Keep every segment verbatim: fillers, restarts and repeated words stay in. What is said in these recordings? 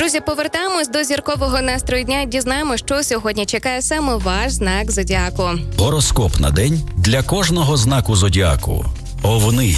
Друзі, повертаємось до зіркового настрою дня. Дізнаємо, що сьогодні чекає саме ваш знак зодіаку. Гороскоп на день для кожного знаку зодіаку. Овни.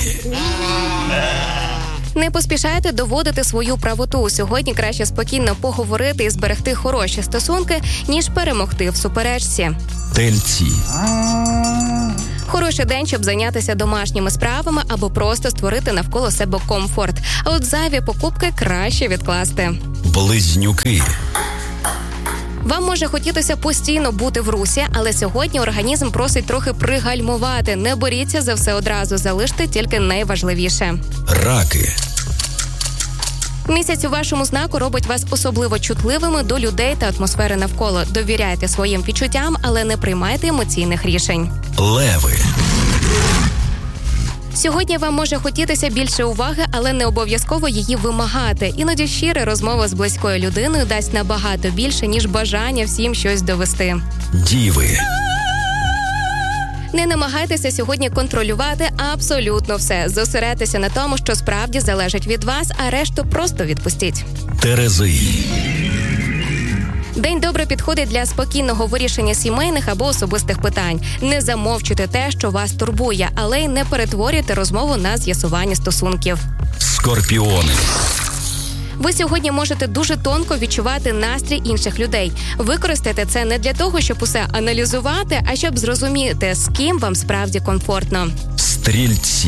Не поспішайте доводити свою правоту. Сьогодні краще спокійно поговорити і зберегти хороші стосунки, ніж перемогти в суперечці. Тельці. Хороший день, щоб зайнятися домашніми справами або просто створити навколо себе комфорт. А от зайві покупки краще відкласти. Близнюки. Вам може хотітися постійно бути в русі, але сьогодні організм просить трохи пригальмувати. Не боріться за все одразу, залиште тільки найважливіше. Раки. Місяць у вашому знаку робить вас особливо чутливими до людей та атмосфери навколо. Довіряйте своїм відчуттям, але не приймайте емоційних рішень. Леви. Сьогодні вам може хотітися більше уваги, але не обов'язково її вимагати. Іноді щира розмова з близькою людиною дасть набагато більше, ніж бажання всім щось довести. Діви. Не намагайтеся сьогодні контролювати абсолютно все. Зосередьтеся на тому, що справді залежить від вас, а решту просто відпустіть. Терези. День добре підходить для спокійного вирішення сімейних або особистих питань. Не замовчуйте те, що вас турбує, але й не перетворюйте розмову на з'ясування стосунків. Скорпіони. Ви сьогодні можете дуже тонко відчувати настрій інших людей. Використайте це не для того, щоб усе аналізувати, а щоб зрозуміти, з ким вам справді комфортно. Стрільці.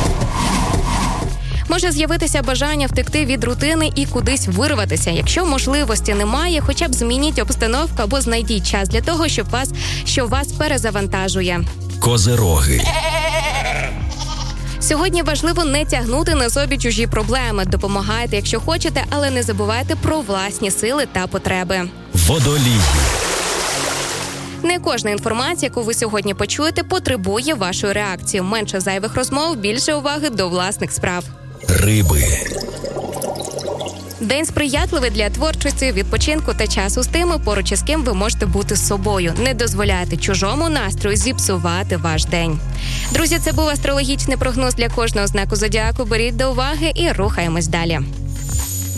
Може з'явитися бажання втекти від рутини і кудись вирватися. Якщо можливості немає, хоча б змініть обстановку або знайдіть час для того, щоб вас, що вас перезавантажує. Козироги. Сьогодні важливо не тягнути на собі чужі проблеми. Допомагайте, якщо хочете, але не забувайте про власні сили та потреби. Водолії. Не кожна інформація, яку ви сьогодні почуєте, потребує вашої реакції. Менше зайвих розмов, більше уваги до власних справ. Риби. День сприятливий для творчості, відпочинку та часу з тими, поруч із ким ви можете бути з собою. Не дозволяйте чужому настрою зіпсувати ваш день. Друзі, це був астрологічний прогноз для кожного знаку зодіаку. Беріть до уваги і рухаємось далі.